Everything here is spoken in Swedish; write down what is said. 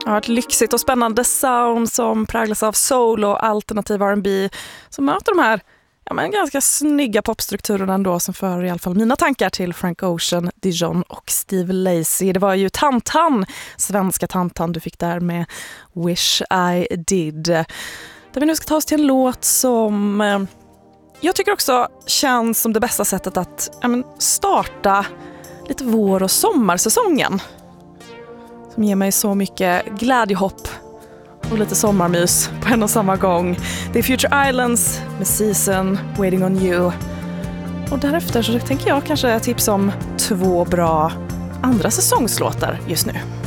Ja, ett lyxigt och spännande sound som präglas av soul och alternativ R&B som möter de här ganska snygga popstrukturerna ändå som för i alla fall mina tankar till Frank Ocean, Dijon och Steve Lacy. Det var ju Tantan, svenska Tantan du fick där med Wish I Did. Där vi nu ska ta oss till en låt som jag tycker också känns som det bästa sättet att starta lite vår- och sommarsäsongen. Som ger mig så mycket glädjehopp och lite sommarmys på en och samma gång. Det är Future Islands med Season, Waiting on You. Och därefter så tänker jag kanske tipsa om 2 bra andra säsongslåtar just nu.